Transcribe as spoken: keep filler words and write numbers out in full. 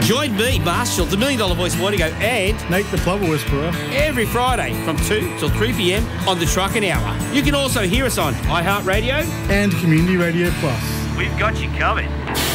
Join me, Marshall, the Million Dollar Voice Morning Go, and Nate the Plumber Whisperer every Friday from two till three p m on the Truckin' Hour. You can also hear us on iHeartRadio and Community Radio Plus. We've got you covered.